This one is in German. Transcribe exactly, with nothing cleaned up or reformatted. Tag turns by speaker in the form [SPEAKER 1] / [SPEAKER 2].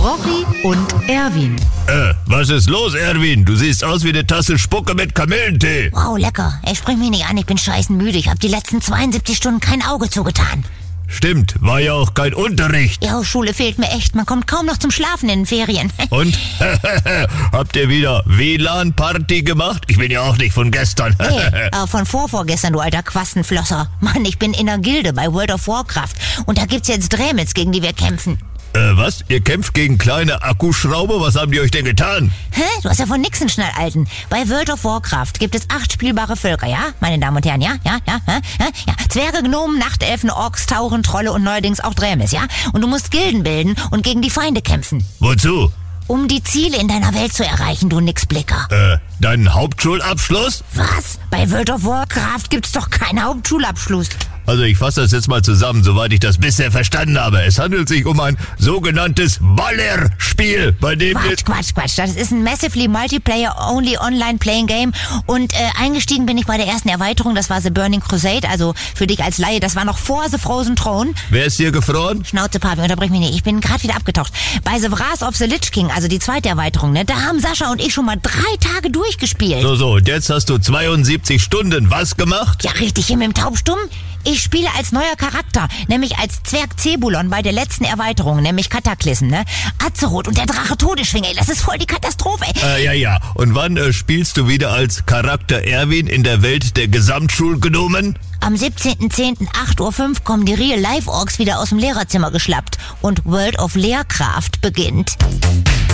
[SPEAKER 1] Rochi und Erwin.
[SPEAKER 2] Äh, was ist los, Erwin? Du siehst aus wie eine Tasse Spucke mit Kamillentee.
[SPEAKER 3] Wow, lecker. Ey, sprich mich nicht an, ich bin scheißen müde. Ich habe die letzten zweiundsiebzig Stunden kein Auge zugetan.
[SPEAKER 2] Stimmt, war ja auch kein Unterricht.
[SPEAKER 3] Ja, Schule fehlt mir echt. Man kommt kaum noch zum Schlafen in den Ferien.
[SPEAKER 2] Und? Habt ihr wieder W L A N-Party gemacht? Ich bin ja auch nicht von gestern.
[SPEAKER 3] Nee, aber von vorvorgestern, du alter Quastenflosser. Mann, ich bin in der Gilde bei World of Warcraft. Und da gibt's jetzt Drämels, gegen die wir kämpfen.
[SPEAKER 2] Äh, was? Ihr kämpft gegen kleine Akkuschrauber? Was haben die euch denn getan?
[SPEAKER 3] Hä? Du hast ja von nix einen Schnallalten. Bei World of Warcraft gibt es acht spielbare Völker, ja? Meine Damen und Herren, ja? Ja? Ja? Ja? Ja? Zwerge, Gnomen, Nachtelfen, Orks, Tauren, Trolle und neuerdings auch Drämis, ja? Und du musst Gilden bilden und gegen die Feinde kämpfen.
[SPEAKER 2] Wozu?
[SPEAKER 3] Um die Ziele in deiner Welt zu erreichen, du Nixblicker.
[SPEAKER 2] Äh, deinen Hauptschulabschluss?
[SPEAKER 3] Was? Bei World of Warcraft gibt's doch keinen Hauptschulabschluss.
[SPEAKER 2] Also ich fasse das jetzt mal zusammen, soweit ich das bisher verstanden habe. Es handelt sich um ein sogenanntes Ballerspiel, bei dem...
[SPEAKER 3] Quatsch, Quatsch, Quatsch. Das ist ein Massively Multiplayer-Only Online-Playing-Game. Und äh, eingestiegen bin ich bei der ersten Erweiterung, das war The Burning Crusade. Also für dich als Laie, das war noch vor The Frozen Throne.
[SPEAKER 2] Wer ist hier gefroren?
[SPEAKER 3] Schnauze, Papi, unterbrich mich nicht. Ich bin gerade wieder abgetaucht. Bei The Wrath of the Lich King, also die zweite Erweiterung, ne, da haben Sascha und ich schon mal drei Tage durchgespielt.
[SPEAKER 2] So, so, und jetzt hast du zweiundsiebzig Stunden was gemacht?
[SPEAKER 3] Ja, richtig, hier mit dem Taubstumm. Ich spiele als neuer Charakter, nämlich als Zwerg Zebulon bei der letzten Erweiterung, nämlich Kataklysm, ne? Azeroth und der Drache Todesschwinge, ey, das ist voll die Katastrophe, ey.
[SPEAKER 2] Äh, ja, ja. Und wann äh, spielst du wieder als Charakter Erwin in der Welt der Gesamtschulgnomen?
[SPEAKER 3] Am siebzehnten zehnten acht Uhr fünf kommen die Real-Life-Orks wieder aus dem Lehrerzimmer geschlappt und World of Lehrkraft beginnt.